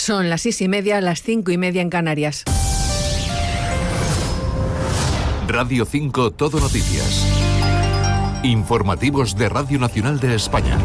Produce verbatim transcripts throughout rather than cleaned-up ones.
Son las seis y media, las cinco y media en Canarias. Radio cinco Todo Noticias. Informativos de Radio Nacional de España.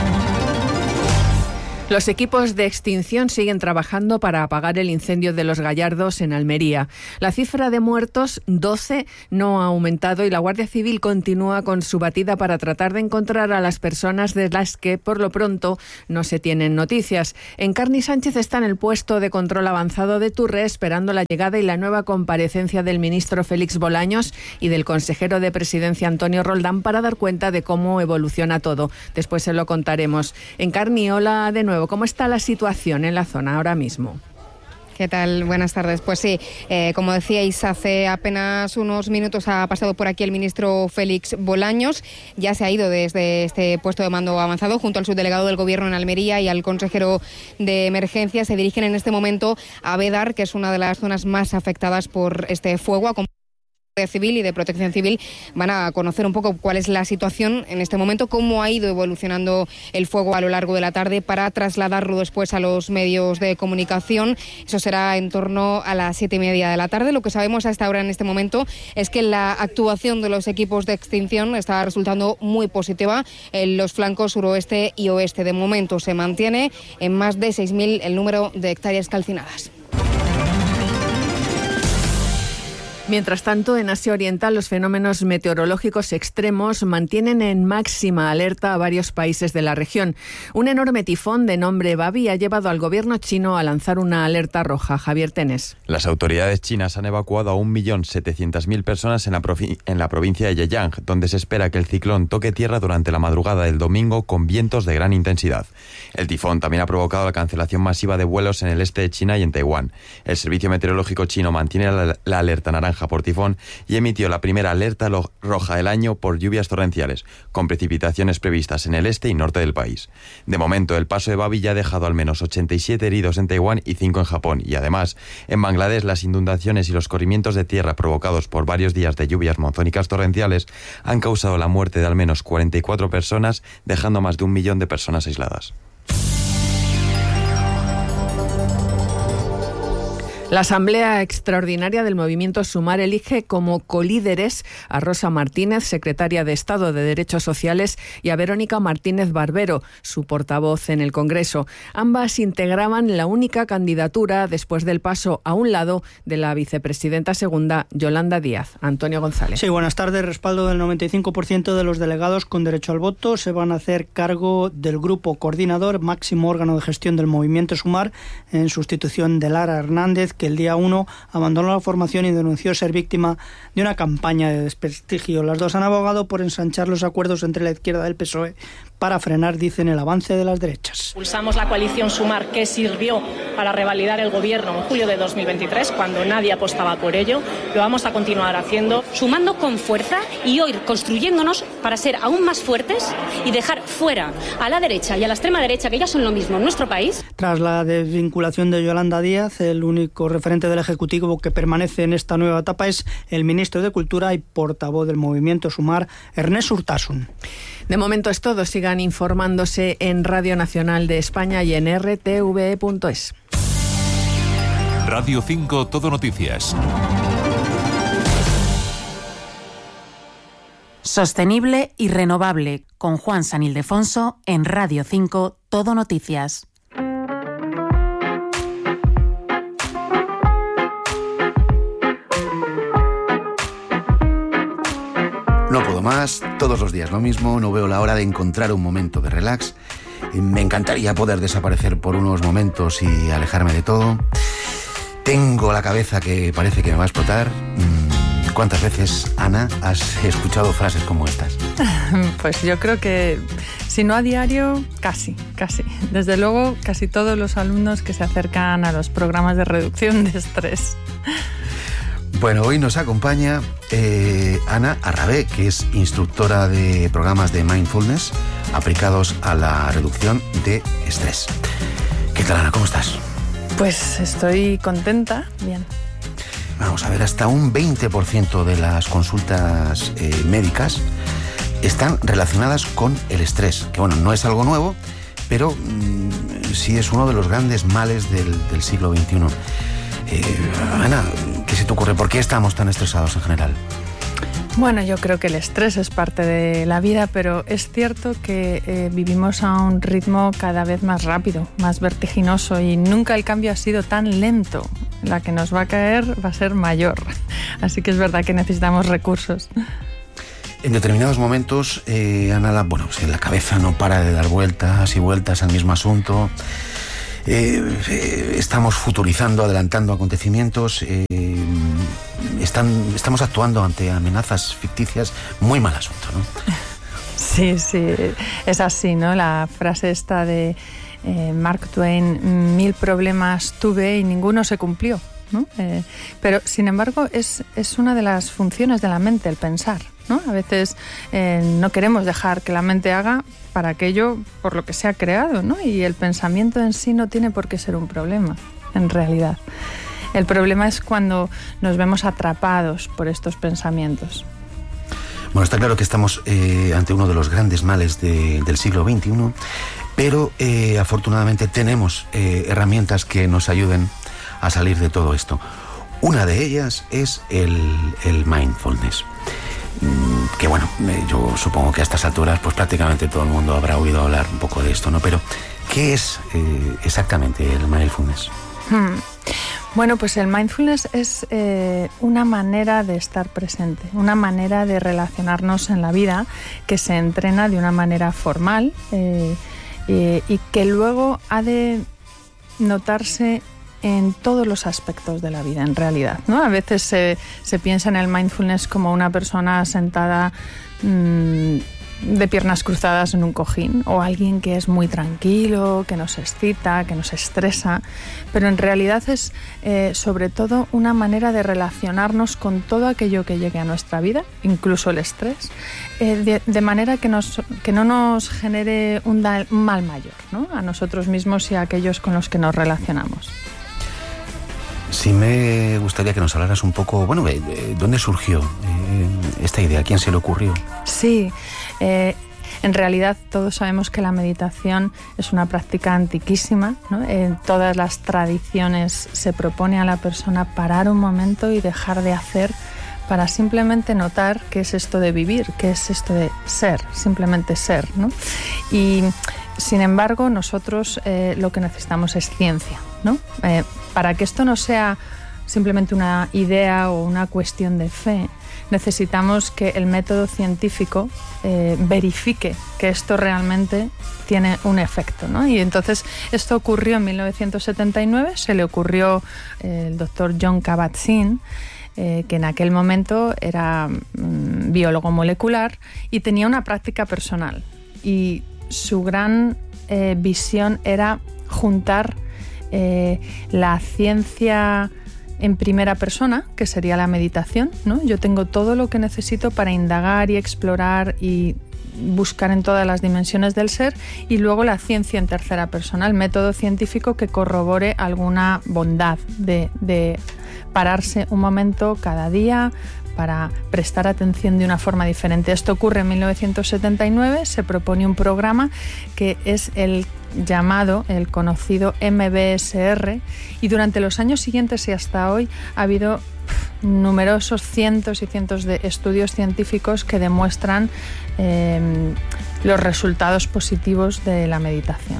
Los equipos de extinción siguen trabajando para apagar el incendio de Los Gallardos en Almería. La cifra de muertos, doce, no ha aumentado y la Guardia Civil continúa con su batida para tratar de encontrar a las personas de las que, por lo pronto, no se tienen noticias. Encarni Sánchez está en el puesto de control avanzado de Turre, esperando la llegada y la nueva comparecencia del ministro Félix Bolaños y del consejero de Presidencia Antonio Roldán para dar cuenta de cómo evoluciona todo. Después se lo contaremos. Encarni, hola de nuevo. ¿Cómo está la situación en la zona ahora mismo? ¿Qué tal? Buenas tardes. Pues sí, eh, como decíais, hace apenas unos minutos ha pasado por aquí el ministro Félix Bolaños. Ya se ha ido desde este puesto de mando avanzado junto al subdelegado del Gobierno en Almería y al consejero de Emergencia. Se dirigen en este momento a Bédar, que es una de las zonas más afectadas por este fuego. Civil y de Protección Civil van a conocer un poco cuál es la situación en este momento, cómo ha ido evolucionando el fuego a lo largo de la tarde para trasladarlo después a los medios de comunicación. Eso será en torno a las siete y media de la tarde. Lo que sabemos hasta ahora en este momento es que la actuación de los equipos de extinción está resultando muy positiva en los flancos suroeste y oeste. De momento se mantiene en más de seis mil el número de hectáreas calcinadas. Mientras tanto, en Asia Oriental, los fenómenos meteorológicos extremos mantienen en máxima alerta a varios países de la región. Un enorme tifón de nombre Babi ha llevado al gobierno chino a lanzar una alerta roja. Javier Tenés. Las autoridades chinas han evacuado a un millón setecientas mil personas en la, provi- en la provincia de Zhejiang, donde se espera que el ciclón toque tierra durante la madrugada del domingo con vientos de gran intensidad. El tifón también ha provocado la cancelación masiva de vuelos en el este de China y en Taiwán. El Servicio Meteorológico chino mantiene la, la alerta naranja por tifón y emitió la primera alerta lo- roja del año por lluvias torrenciales, con precipitaciones previstas en el este y norte del país. De momento, el paso de Babi ya ha dejado al menos ochenta y siete heridos en Taiwán y cinco en Japón, y además, en Bangladesh, las inundaciones y los corrimientos de tierra provocados por varios días de lluvias monzónicas torrenciales han causado la muerte de al menos cuarenta y cuatro personas, dejando más de un millón de personas aisladas. La Asamblea Extraordinaria del Movimiento Sumar elige como colíderes a Rosa Martínez, secretaria de Estado de Derechos Sociales, y a Verónica Martínez Barbero, su portavoz en el Congreso. Ambas integraban la única candidatura después del paso a un lado de la vicepresidenta segunda, Yolanda Díaz. Antonio González. Sí, buenas tardes. Respaldo del noventa y cinco por ciento de los delegados con derecho al voto. Se van a hacer cargo del grupo coordinador, máximo órgano de gestión del Movimiento Sumar, en sustitución de Lara Hernández, que el día uno abandonó la formación y denunció ser víctima de una campaña de desprestigio. Las dos han abogado por ensanchar los acuerdos entre la izquierda del P S O E para frenar, dicen, el avance de las derechas. Impulsamos la coalición Sumar, que sirvió para revalidar el gobierno en julio de dos mil veintitrés, cuando nadie apostaba por ello. Lo vamos a continuar haciendo. Sumando con fuerza y hoy construyéndonos para ser aún más fuertes y dejar fuera a la derecha y a la extrema derecha, que ya son lo mismo en nuestro país. Tras la desvinculación de Yolanda Díaz, el único referente del Ejecutivo que permanece en esta nueva etapa es el ministro de Cultura y portavoz del Movimiento Sumar, Ernest Urtasun. De momento es todo. Sigan informándose en Radio Nacional de España y en r t v e punto es. Radio cinco Todo Noticias. Sostenible y renovable, con Juan San Ildefonso en Radio cinco Todo Noticias. No puedo más, todos los días lo mismo, no veo la hora de encontrar un momento de relax. Me encantaría poder desaparecer por unos momentos y alejarme de todo. Tengo la cabeza que parece que me va a explotar. ¿Cuántas veces, Ana, has escuchado frases como estas? Pues yo creo que, si no a diario, casi, casi. Desde luego, casi todos los alumnos que se acercan a los programas de reducción de estrés. Bueno, hoy nos acompaña eh, Ana Arrabé, que es instructora de programas de mindfulness aplicados a la reducción de estrés. ¿Qué tal, Ana? ¿Cómo estás? Pues estoy contenta, bien. Vamos a ver, hasta un veinte por ciento de las consultas eh, médicas están relacionadas con el estrés, que bueno, no es algo nuevo, pero mmm, sí es uno de los grandes males del, del siglo veintiuno. Eh, Ana, ¿qué se te ocurre? ¿Por qué estamos tan estresados en general? Bueno, yo creo que el estrés es parte de la vida, pero es cierto que eh, vivimos a un ritmo cada vez más rápido, más vertiginoso, y nunca el cambio ha sido tan lento. La que nos va a caer va a ser mayor. Así que es verdad que necesitamos recursos. En determinados momentos, eh, Ana, la, bueno, pues la cabeza no para de dar vueltas y vueltas al mismo asunto. Eh, eh, estamos futurizando, adelantando acontecimientos. Eh, están, estamos actuando ante amenazas ficticias. Muy mal asunto, ¿no? Sí, sí, es así, ¿no? La frase esta de eh, Mark Twain: mil problemas tuve y ninguno se cumplió, ¿no? Eh, pero, sin embargo, es, es una de las funciones de la mente, el pensar, ¿no? A veces eh, no queremos dejar que la mente haga para aquello por lo que se ha creado, ¿no? Y el pensamiento en sí no tiene por qué ser un problema, en realidad. El problema es cuando nos vemos atrapados por estos pensamientos. Bueno, está claro que estamos eh, ante uno de los grandes males de, del siglo veintiuno, pero eh, afortunadamente tenemos eh, herramientas que nos ayuden a salir de todo esto. Una de ellas es el, el mindfulness. Que bueno, yo supongo que a estas alturas pues prácticamente todo el mundo habrá oído hablar un poco de esto, ¿no? Pero, ¿qué es eh, exactamente el mindfulness? Hmm. Bueno, pues el mindfulness es eh, una manera de estar presente, una manera de relacionarnos en la vida que se entrena de una manera formal eh, eh, y que luego ha de notarse en todos los aspectos de la vida, en realidad, ¿no? A veces se, se piensa en el mindfulness como una persona sentada mmm, de piernas cruzadas en un cojín, o alguien que es muy tranquilo, que nos excita, que nos estresa, pero en realidad es eh, sobre todo una manera de relacionarnos con todo aquello que llegue a nuestra vida, incluso el estrés, eh, de, de manera que, nos, que no nos genere un, da, un mal mayor, ¿no? A nosotros mismos y a aquellos con los que nos relacionamos. Sí, me gustaría que nos hablaras un poco, bueno, ¿de dónde surgió eh, esta idea? ¿A quién se le ocurrió? Sí, eh, en realidad todos sabemos que la meditación es una práctica antiquísima, ¿no? En todas las tradiciones se propone a la persona parar un momento y dejar de hacer para simplemente notar qué es esto de vivir, qué es esto de ser, simplemente ser, ¿no? Y sin embargo, nosotros eh, lo que necesitamos es ciencia, ¿no? Eh, para que esto no sea simplemente una idea o una cuestión de fe, necesitamos que el método científico eh, verifique que esto realmente tiene un efecto, ¿no? Y entonces esto ocurrió en mil novecientos setenta y nueve, se le ocurrió eh, el doctor John Kabat-Zinn, eh, que en aquel momento era mm, biólogo molecular y tenía una práctica personal. Y su gran eh, visión era juntar eh, la ciencia en primera persona, que sería la meditación, ¿no? Yo tengo todo lo que necesito para indagar y explorar y buscar en todas las dimensiones del ser, y luego la ciencia en tercera persona, el método científico que corrobore alguna bondad de, de pararse un momento cada día para prestar atención de una forma diferente. Esto ocurre en mil novecientos setenta y nueve, se propone un programa que es el llamado, el conocido M B S R, y durante los años siguientes y hasta hoy ha habido numerosos cientos y cientos de estudios científicos que demuestran eh, los resultados positivos de la meditación.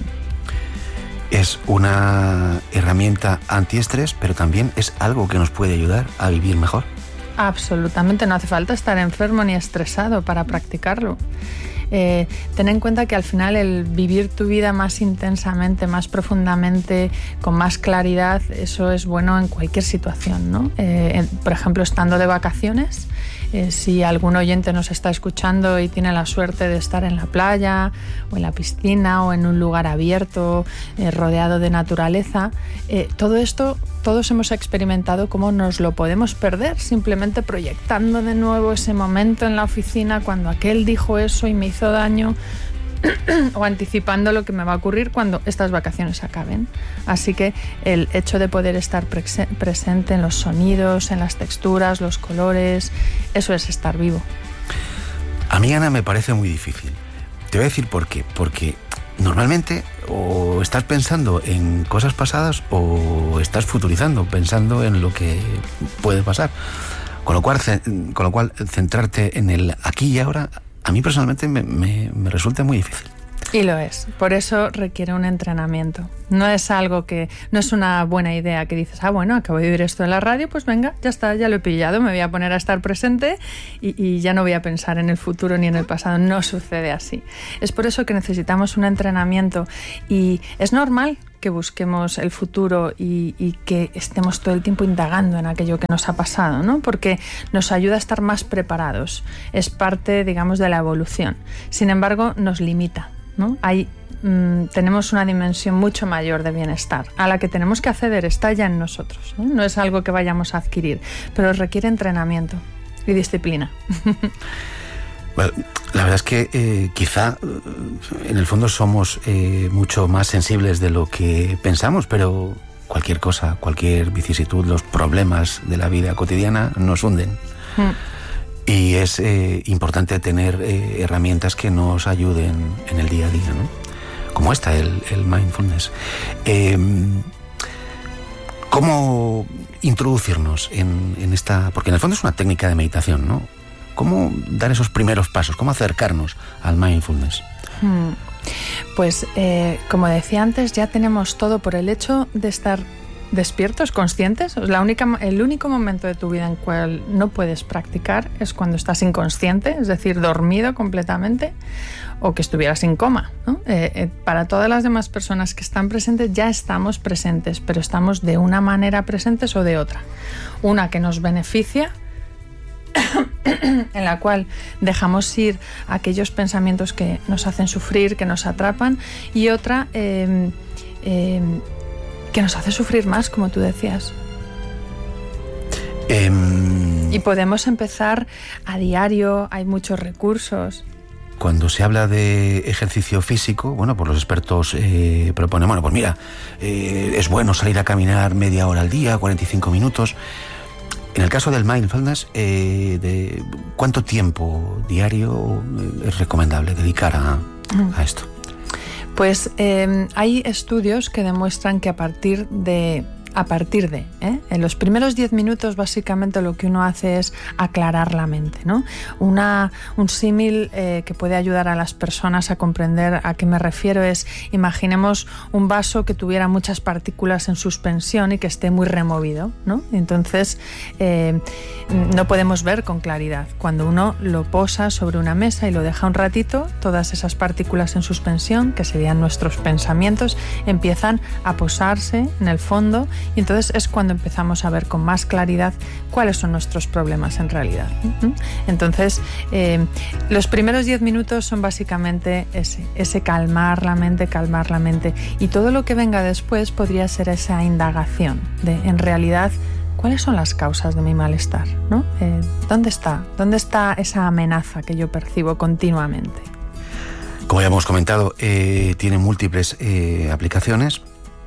Es una herramienta antiestrés, pero también es algo que nos puede ayudar a vivir mejor. Absolutamente, no hace falta estar enfermo ni estresado para practicarlo. Eh, ten en cuenta que al final el vivir tu vida más intensamente, más profundamente, con más claridad, eso es bueno en cualquier situación, ¿no? Eh, en, por ejemplo, estando de vacaciones, eh, si algún oyente nos está escuchando y tiene la suerte de estar en la playa o en la piscina o en un lugar abierto, eh, rodeado de naturaleza, eh, todo esto todos hemos experimentado cómo nos lo podemos perder simplemente proyectando de nuevo ese momento en la oficina cuando aquel dijo eso y me hizo daño, o anticipando lo que me va a ocurrir cuando estas vacaciones acaben. Así que el hecho de poder estar pre- presente en los sonidos, en las texturas, los colores, eso es estar vivo. A mí, Ana, me parece muy difícil. Te voy a decir por qué. Porque normalmente, o estás pensando en cosas pasadas o estás futurizando, pensando en lo que puede pasar. Con lo cual, con lo cual centrarte en el aquí y ahora, a mí personalmente me, me, me resulta muy difícil. Y lo es. Por eso requiere un entrenamiento. No es algo que... No es una buena idea que dices, ah, bueno, acabo de vivir esto en la radio, pues venga, ya está, ya lo he pillado, me voy a poner a estar presente y, y ya no voy a pensar en el futuro ni en el pasado. No sucede así. Es por eso que necesitamos un entrenamiento y es normal que busquemos el futuro y, y que estemos todo el tiempo indagando en aquello que nos ha pasado, ¿no? Porque nos ayuda a estar más preparados. Es parte, digamos, de la evolución. Sin embargo, nos limita, ¿no? Hay, mmm, tenemos una dimensión mucho mayor de bienestar a la que tenemos que acceder, está ya en nosotros, ¿eh? No es algo que vayamos a adquirir, pero requiere entrenamiento y disciplina. Bueno, la verdad es que eh, quizá en el fondo somos eh, mucho más sensibles de lo que pensamos, pero cualquier cosa, cualquier vicisitud, los problemas de la vida cotidiana nos hunden. Mm. Y es eh, importante tener eh, herramientas que nos ayuden en el día a día, ¿no? Como esta, el, el mindfulness. Eh, ¿Cómo introducirnos en, en esta...? Porque en el fondo es una técnica de meditación, ¿no? ¿Cómo dar esos primeros pasos? ¿Cómo acercarnos al mindfulness? Hmm. Pues, eh, como decía antes, ya tenemos todo por el hecho de estar despiertos, conscientes. La única, el único momento de tu vida en cual no puedes practicar es cuando estás inconsciente, es decir, dormido completamente, o que estuvieras en coma, ¿no? Eh, eh, para todas las demás personas que están presentes ya estamos presentes, pero estamos de una manera presentes o de otra. Una que nos beneficia, en la cual dejamos ir aquellos pensamientos que nos hacen sufrir, que nos atrapan, y otra eh, eh, que nos hace sufrir más, como tú decías. Eh... Y podemos empezar a diario, hay muchos recursos. Cuando se habla de ejercicio físico, bueno, pues los expertos eh, proponen, bueno, pues mira, eh, es bueno salir a caminar media hora al día, cuarenta y cinco minutos. En el caso del mindfulness, eh, de ¿cuánto tiempo diario es recomendable dedicar a, a esto? Pues eh, hay estudios que demuestran que a partir de... A partir de, ¿eh? en los primeros diez minutos básicamente lo que uno hace es aclarar la mente, ¿no? Una, un símil eh, que puede ayudar a las personas a comprender a qué me refiero es, imaginemos un vaso que tuviera muchas partículas en suspensión y que esté muy removido, ¿no? Entonces eh, no podemos ver con claridad. Cuando uno lo posa sobre una mesa y lo deja un ratito, todas esas partículas en suspensión, que serían nuestros pensamientos, empiezan a posarse en el fondo. Y entonces es cuando empezamos a ver con más claridad cuáles son nuestros problemas en realidad. Entonces, eh, los primeros diez minutos son básicamente ese, ese calmar la mente, calmar la mente. Y todo lo que venga después podría ser esa indagación de, en realidad, ¿cuáles son las causas de mi malestar? ¿No? Eh, ¿Dónde está? ¿Dónde está esa amenaza que yo percibo continuamente? Como ya hemos comentado, eh, tiene múltiples eh, aplicaciones.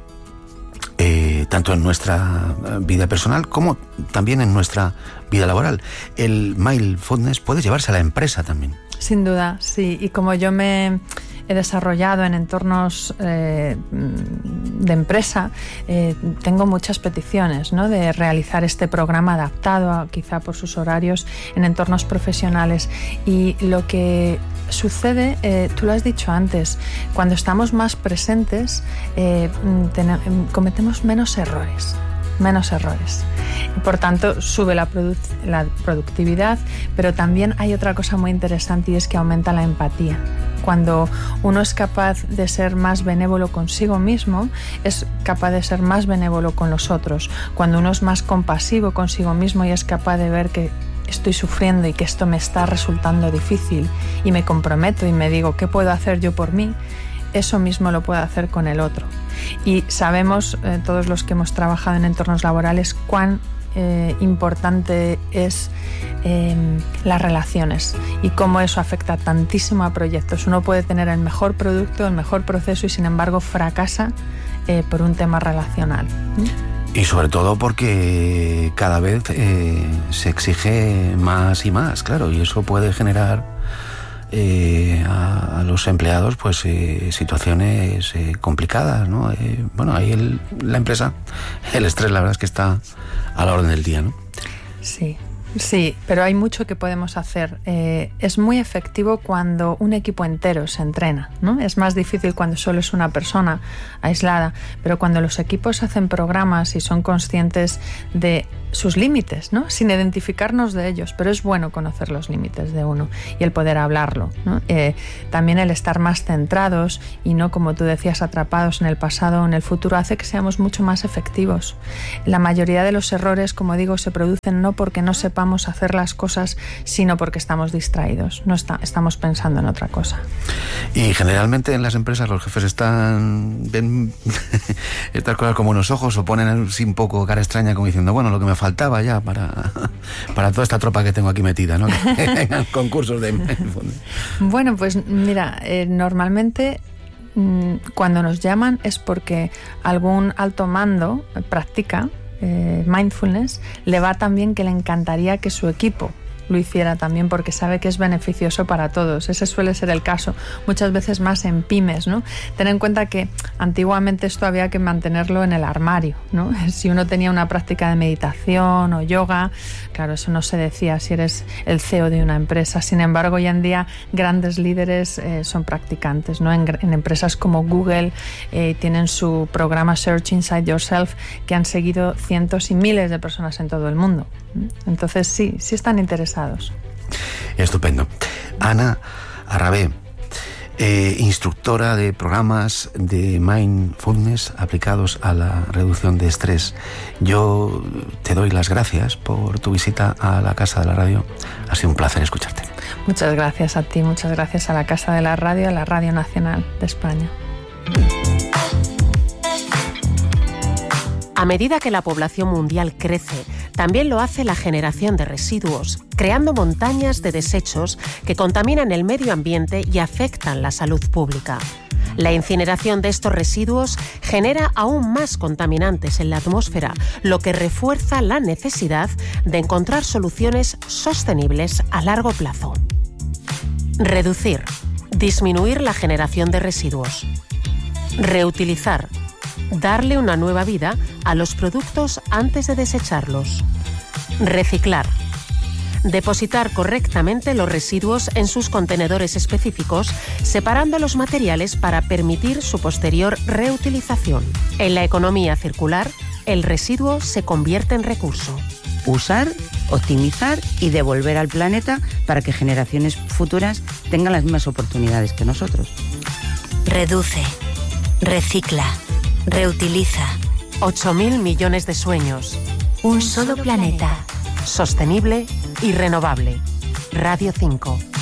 Eh, tanto en nuestra vida personal como también en nuestra vida laboral. El mindfulness puede llevarse a la empresa también. Sin duda, sí. Y como yo me he desarrollado en entornos eh, de empresa, eh, tengo muchas peticiones, ¿no?, de realizar este programa adaptado a, quizá por sus horarios en entornos profesionales. Y lo que sucede, eh, tú lo has dicho antes, cuando estamos más presentes eh, ten, cometemos menos errores, menos errores. Y por tanto sube la, produ- la productividad, pero también hay otra cosa muy interesante y es que aumenta la empatía. Cuando uno es capaz de ser más benévolo consigo mismo, es capaz de ser más benévolo con los otros. Cuando uno es más compasivo consigo mismo y es capaz de ver que estoy sufriendo y que esto me está resultando difícil y me comprometo y me digo ¿qué puedo hacer yo por mí?, eso mismo lo puedo hacer con el otro. Y sabemos, eh, todos los que hemos trabajado en entornos laborales, cuán eh, importante es eh, las relaciones y cómo eso afecta tantísimo a proyectos. Uno puede tener el mejor producto, el mejor proceso y sin embargo fracasa eh, por un tema relacional. Y sobre todo porque cada vez eh, se exige más y más, claro, y eso puede generar eh, a, a los empleados pues eh, situaciones eh, complicadas, ¿no? Eh, bueno, ahí el, la empresa, el estrés, la verdad es que está a la orden del día, ¿no? Sí. Sí, pero hay mucho que podemos hacer. Eh, es muy efectivo cuando un equipo entero se entrena, ¿no? Es más difícil cuando solo es una persona aislada, pero cuando los equipos hacen programas y son conscientes de sus límites, ¿no? Sin identificarnos de ellos, pero es bueno conocer los límites de uno y el poder hablarlo, ¿no? Eh, también el estar más centrados y no, como tú decías, atrapados en el pasado o en el futuro hace que seamos mucho más efectivos. La mayoría de los errores, como digo, se producen no porque no sepamos hacer las cosas, sino porque estamos distraídos, no está, estamos pensando en otra cosa. Y generalmente en las empresas los jefes están ven estas cosas como unos ojos o ponen así un poco cara extraña como diciendo, bueno, lo que me faltaba ya para, para toda esta tropa que tengo aquí metida, ¿no? Que tengan concursos de... Bueno, pues mira, eh, normalmente mmm, cuando nos llaman es porque algún alto mando practica eh, mindfulness, le va tan bien que le encantaría que su equipo lo hiciera también porque sabe que es beneficioso para todos. Ese suele ser el caso, muchas veces más en pymes, ¿no? Ten en cuenta que antiguamente esto había que mantenerlo en el armario, ¿no? Si uno tenía una práctica de meditación o yoga, claro, eso no se decía si eres el C E O de una empresa. Sin embargo, hoy en día grandes líderes eh, son practicantes, ¿no? En, en empresas como Google eh, tienen su programa Search Inside Yourself que han seguido cientos y miles de personas en todo el mundo. Entonces sí, sí están interesados. Estupendo. Ana Arrabé, eh, instructora de programas de mindfulness aplicados a la reducción de estrés. Yo te doy las gracias por tu visita a la Casa de la Radio. Ha sido un placer escucharte. Muchas gracias a ti, muchas gracias a la Casa de la Radio, a la Radio Nacional de España. A medida que la población mundial crece, también lo hace la generación de residuos, creando montañas de desechos que contaminan el medio ambiente y afectan la salud pública. La incineración de estos residuos genera aún más contaminantes en la atmósfera, lo que refuerza la necesidad de encontrar soluciones sostenibles a largo plazo. Reducir, disminuir la generación de residuos. Reutilizar, darle una nueva vida a los productos antes de desecharlos. Reciclar. Depositar correctamente los residuos en sus contenedores específicos, separando los materiales para permitir su posterior reutilización. En la economía circular, el residuo se convierte en recurso. Usar, optimizar y devolver al planeta para que generaciones futuras tengan las mismas oportunidades que nosotros. Reduce, recicla, reutiliza. ocho mil millones de sueños. Un solo planeta. Sostenible y renovable. Radio cinco.